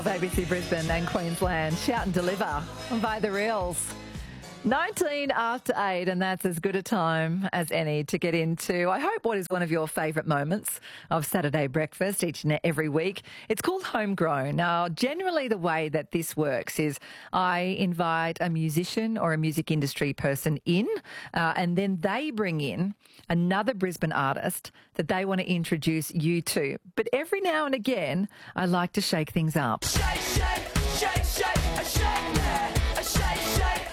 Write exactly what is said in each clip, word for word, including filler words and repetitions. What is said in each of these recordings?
A B C Brisbane and Queensland, shout and deliver by the Reels. nineteen after eight, and that's as good a time as any to get into, I hope, what is one of your favourite moments of Saturday breakfast each and every week. It's called Homegrown. Now, generally the way that this works is I invite a musician or a music industry person in, uh, and then they bring in another Brisbane artist that they want to introduce you to. But every now and again, I like to shake things up. Shake, shake, shake, shake, a shake, yeah, a shake, shake.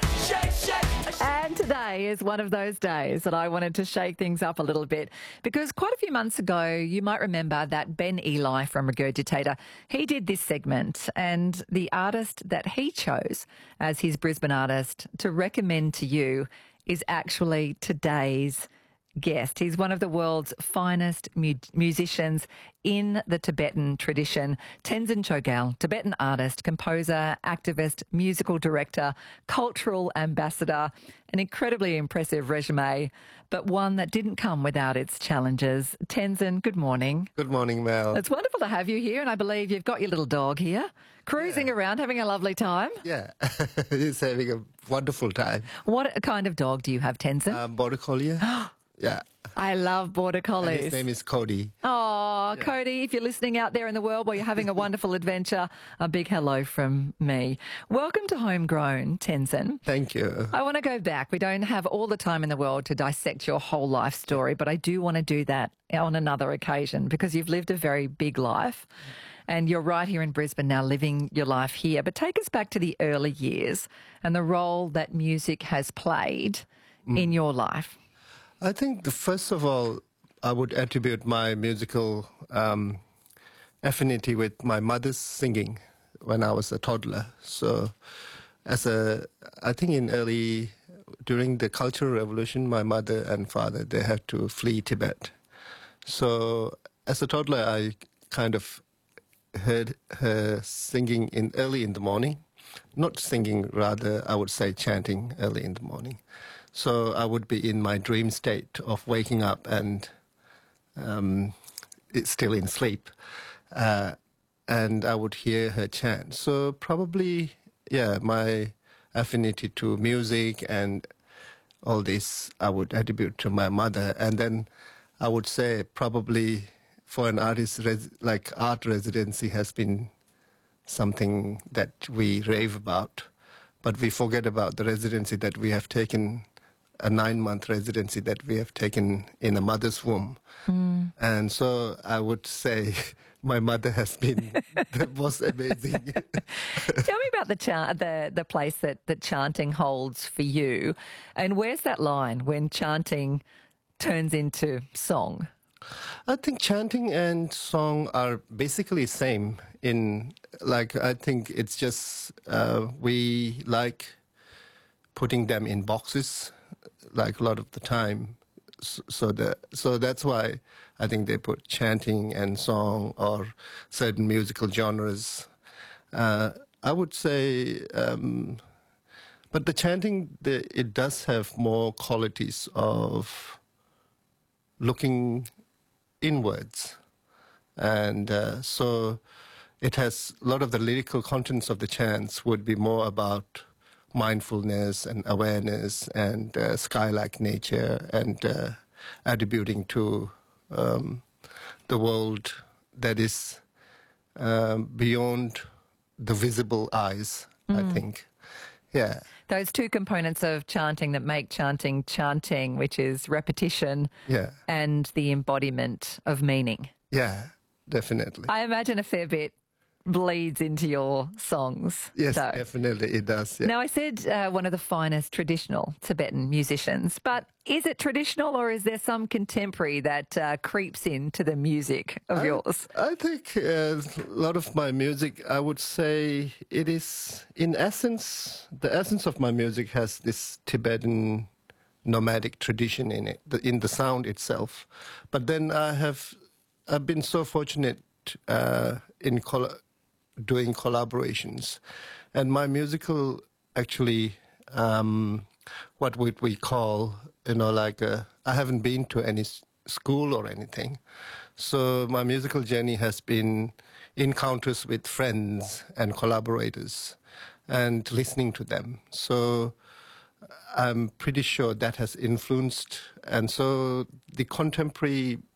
And today is one of those days that I wanted to shake things up a little bit because quite a few months ago, you might remember that Ben Eli from Regurgitator, he did this segment, and the artist that he chose as his Brisbane artist to recommend to you is actually today's guest. He's one of the world's finest mu- musicians in the Tibetan tradition. Tenzin Chogyal, Tibetan artist, composer, activist, musical director, cultural ambassador, an incredibly impressive resume, but one that didn't come without its challenges. Tenzin, good morning. Good morning, Mel. It's wonderful to have you here, and I believe you've got your little dog here, cruising Yeah. around, having a lovely time. Yeah, he's having a wonderful time. What kind of dog do you have, Tenzin? Um, Border Collie. Yeah. I love Border And Collies. his name is Cody. Oh, Cody, if you're listening out there in the world while you're having a wonderful adventure, a big hello from me. Welcome to Homegrown, Tenzin. Thank you. I want to go back. We don't have all the time in the world to dissect your whole life story, but I do want to do that on another occasion because you've lived a very big life and you're right here in Brisbane now living your life here. But take us back to the early years and the role that music has played mm. in your life. I think, the, first of all, I would attribute my musical um, affinity with my mother's singing when I was a toddler. So, as a, I think in early, during the Cultural Revolution, my mother and father, they had to flee Tibet. So, as a toddler, I kind of heard her singing in early in the morning. Not singing, rather, I would say chanting early in the morning. So I would be in my dream state of waking up and um, it's still in sleep. Uh, and I would hear her chant. So probably, yeah, my affinity to music and all this, I would attribute to my mother. And then I would say probably for an artist, res- like art residency has been something that we rave about. But we forget about the residency that we have taken, a nine-month residency that we have taken in a mother's womb. Mm. And so I would say my mother has been the most amazing. Tell me about the, cha- the the place that, that chanting holds for you. And where's that line when chanting turns into song? I think chanting and song are basically same in, like, I think it's just uh, we like putting them in boxes, like a lot of the time. So, so, the, so that's why I think they put chanting and song or certain musical genres. Uh, I would say, um, but the chanting, the, it does have more qualities of looking inwards. And uh, so it has a lot of the lyrical contents of the chants would be more about mindfulness and awareness and uh, sky-like nature and uh, attributing to um, the world that is um, beyond the visible eyes, mm. I think. Yeah. Those two components of chanting that make chanting chanting, which is repetition yeah. and the embodiment of meaning. Yeah, definitely. I imagine a fair bit bleeds into your songs. Yes, so. Definitely it does. Yeah. Now, I said uh, one of the finest traditional Tibetan musicians, but is it traditional or is there some contemporary that uh, creeps into the music of I, yours? I think uh, a lot of my music, I would say it is, in essence, the essence of my music has this Tibetan nomadic tradition in it, the, in the sound itself. But then I have, I've been so fortunate uh, in col- doing collaborations. And my musical, actually, um, what would we call, you know, like, uh, I haven't been to any s- school or anything. So my musical journey has been encounters with friends and collaborators and listening to them. So I'm pretty sure that has influenced. And so the contemporary